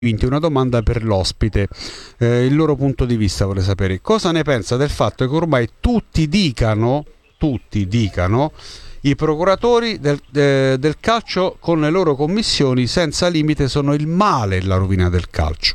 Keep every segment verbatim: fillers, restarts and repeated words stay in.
una domanda per l'ospite, eh, il loro punto di vista. Vorrei sapere cosa ne pensa del fatto che ormai tutti dicano, tutti dicano, i procuratori del, eh, del calcio con le loro commissioni senza limite sono il male e la rovina del calcio.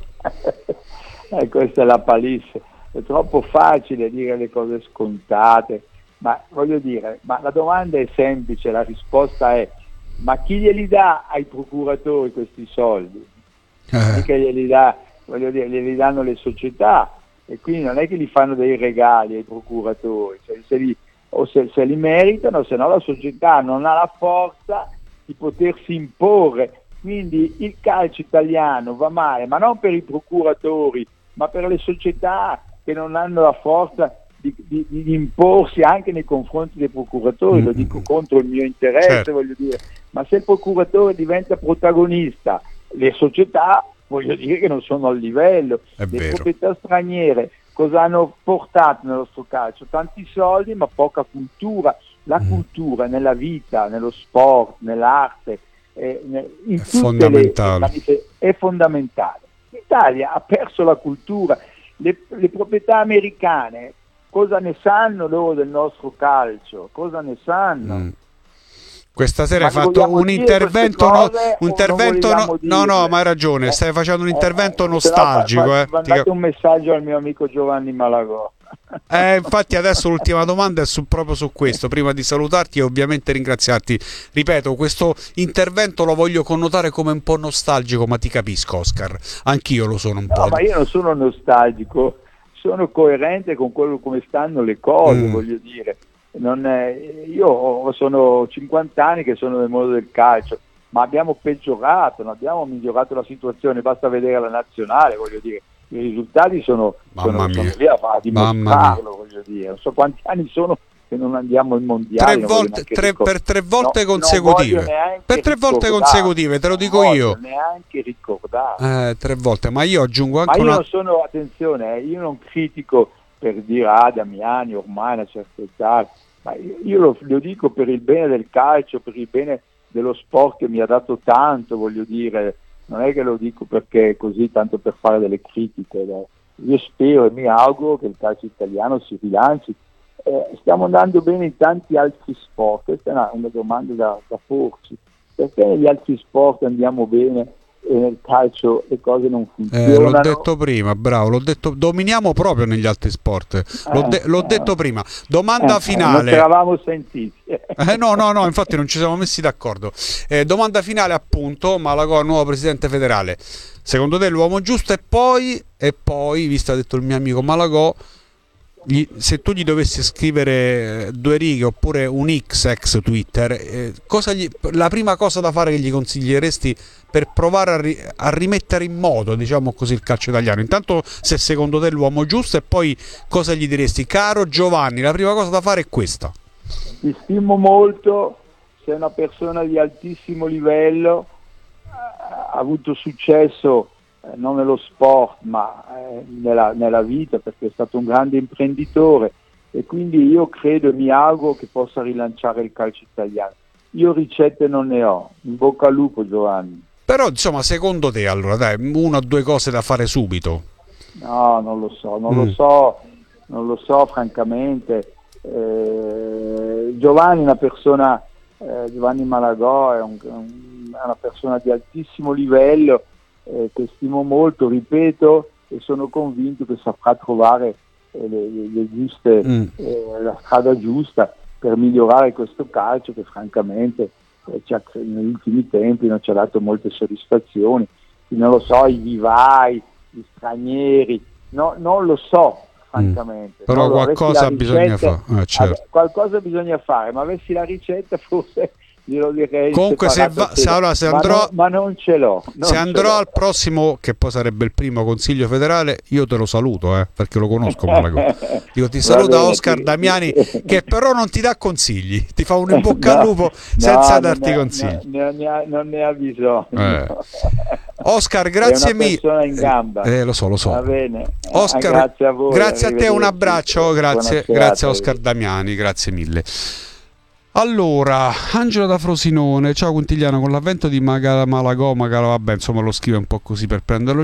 Eh, questa è la palisse, è troppo facile dire le cose scontate, ma voglio dire, ma la domanda è semplice, la risposta è: ma chi glieli dà ai procuratori questi soldi? Eh. Mica glieli dà, voglio dire, glieli danno le società, e quindi non è che gli fanno dei regali ai procuratori, cioè, se li, o se, se li meritano, se no la società non ha la forza di potersi imporre. Quindi il calcio italiano va male, ma non per i procuratori, ma per le società che non hanno la forza di, di, di imporsi anche nei confronti dei procuratori. Lo dico contro il mio interesse, certo. Voglio dire, ma se il procuratore diventa protagonista, le società, voglio dire, che non sono al livello. È le vero. proprietà straniere cosa hanno portato nel nostro calcio? Tanti soldi ma poca cultura. La Mm. cultura nella vita, nello sport, nell'arte, eh, in È tutte fondamentale. le, è fondamentale. L'Italia ha perso la cultura. Le, le proprietà americane cosa ne sanno loro del nostro calcio? Cosa ne sanno? Mm. Questa sera Ma hai le fatto vogliamo un dire intervento, queste no, cose o un intervento non no, vogliamo no, no, dirle? ma hai ragione, Eh, stai facendo un intervento eh, nostalgico. se no, fa- eh. fa- Ti mandate cap- un messaggio al mio amico Giovanni Malagò. Eh, infatti adesso l'ultima domanda è su, proprio su questo, prima di salutarti e ovviamente ringraziarti. Ripeto, questo intervento lo voglio connotare come un po' nostalgico, ma ti capisco, Oscar, anch'io lo sono un No, po'. ma io non sono nostalgico, sono coerente con quello come stanno le cose, Mm. voglio dire. Non è, io ho- sono cinquanta anni che sono nel mondo del calcio, ma abbiamo peggiorato, non abbiamo migliorato la situazione, basta vedere la nazionale, voglio dire. I risultati sono, Mamma sono, sono mia. lì a, a Mamma dimostrarlo, voglio dire. Non so quanti anni sono che non andiamo ai mondiali. Tre non voglio volte, neanche tre, ricor- per tre volte no, non consecutive. voglio neanche Per tre volte ricordarlo, consecutive, te lo non dico voglio io. neanche ricordare. Eh, tre volte, ma io aggiungo Ma anche io una. non sono, attenzione, eh, io non critico per dire ah Damiani ormai una certa età, ma io, io lo, lo dico per il bene del calcio, per il bene dello sport che mi ha dato tanto, voglio dire, non è che lo dico perché così tanto per fare delle critiche. Dai. Io spero e mi auguro che il calcio italiano si rilanci. Eh, stiamo andando bene in tanti altri sport, questa è una, una domanda da, da porci, perché negli altri sport andiamo bene e nel calcio le cose non funzionano? Eh, l'ho detto prima, bravo, l'ho detto, dominiamo proprio negli altri sport. L'ho, de- l'ho Eh, detto prima. Domanda eh, finale. non ci eravamo sentiti. Eh, no, no, no, infatti non ci siamo messi d'accordo. Eh, domanda finale, appunto, Malagò, nuovo presidente federale. Secondo te l'uomo giusto? E poi, e poi, visto ha detto il mio amico Malagò, gli- se tu gli dovessi scrivere due righe oppure un X ex Twitter, eh, cosa gli- la prima cosa da fare che gli consiglieresti per provare a, ri- a rimettere in moto, diciamo così, il calcio italiano? Intanto, se secondo te è l'uomo giusto, e poi cosa gli diresti? Caro Giovanni, la prima cosa da fare è questa. Ti stimo molto, sei una persona di altissimo livello, ha avuto successo eh, non nello sport ma eh, nella, nella vita, perché è stato un grande imprenditore, e quindi io credo e mi auguro che possa rilanciare il calcio italiano. Io ricette non ne ho, in bocca al lupo Giovanni. Però, insomma, secondo te, allora, dai, una o due cose da fare subito. No, non lo so, non Mm. lo so, non lo so francamente. Eh, Giovanni è una persona, eh, Giovanni Malagò è, un- un- è una persona di altissimo livello, eh, che stimo molto, ripeto, e sono convinto che saprà trovare eh, le, le- le giuste, Mm. eh, la strada giusta per migliorare questo calcio che francamente eh, ci ha- negli ultimi tempi non ci ha dato molte soddisfazioni. Non lo so, i vivai, gli stranieri, no, non lo so francamente. Però Non lo- avessi qualcosa la bisogna ricetta- fare, eh, certo. ave- qualcosa bisogna fare, ma avessi la ricetta forse glielo direi in Comunque, se, separata va- se, sede. allora, se ma, andrò, non, ma non ce l'ho. non se ce andrò l'ho. al prossimo, che poi sarebbe il primo Consiglio federale, io te lo saluto, eh, perché lo conosco Malagò. Dico, ti Va saluta bene, Oscar ti- Damiani, ti- che però non ti dà consigli, ti fa un in bocca No, al lupo no, senza non darti ne- consigli. no, ne ha, non ne ha bisogno. Eh. Oscar, grazie È una mille. persona in gamba. Eh, lo so, lo so. Va bene. Oscar, Ah, grazie a voi. grazie a te, un arrivederci. abbraccio, Buona grazie, serata, grazie a Oscar arrivederci. Damiani, grazie mille. Allora, Angelo da Frosinone, ciao Quintigliano, con l'avvento di Maga, Malagò, Magalo, vabbè, insomma lo scrive un po' così per prenderlo